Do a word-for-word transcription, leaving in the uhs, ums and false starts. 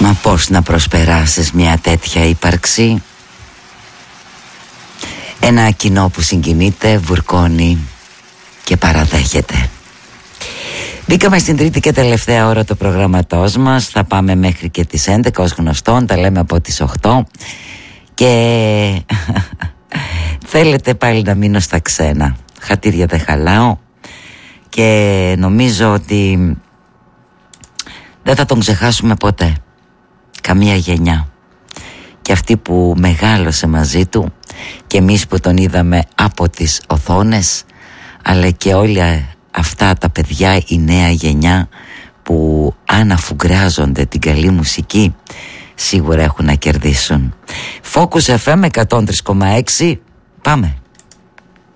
Μα πώς να προσπεράσεις μια τέτοια ύπαρξη? Ένα κοινό που συγκινείται, βουρκώνει και παραδέχεται. Μπήκαμε στην τρίτη και τελευταία ώρα του προγραμματός μας. Θα πάμε μέχρι και τις έντεκα ως γνωστόν. Τα λέμε από τις οκτώ. Και θέλετε πάλι να μείνω στα ξένα. Χατήρια δεν χαλάω. Και νομίζω ότι δεν θα τον ξεχάσουμε ποτέ. Καμία γενιά. Και αυτή που μεγάλωσε μαζί του, και εμείς που τον είδαμε από τις οθόνες, αλλά και όλα αυτά τα παιδιά, η νέα γενιά που αν αφουγκράζονται την καλή μουσική σίγουρα έχουν να κερδίσουν. Focus εφ εμ εκατόν τρία κόμμα έξι. Πάμε.